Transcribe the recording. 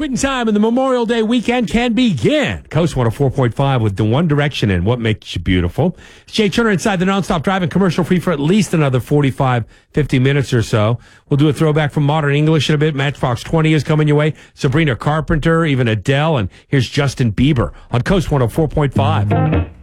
Quitting time and the Memorial Day weekend can begin. Coast 104.5 with the One Direction and What Makes You Beautiful. Jay Turner inside the nonstop driving commercial free for at least another 45, 50 minutes or so. We'll do a throwback from Modern English in a bit. Matchbox 20 is coming your way. Sabrina Carpenter, even Adele, and here's Justin Bieber on Coast 104.5.